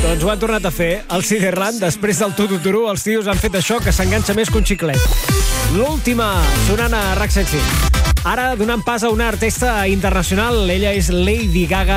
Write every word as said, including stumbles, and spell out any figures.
Doncs ho han tornat a fer. El Ciderland, després del Tututuru, els tios han fet això que s'enganxa més que un xiclet. L'última, sonant a RAC cent cinc. Ara, donant pas a una artista internacional, ella és Lady Gaga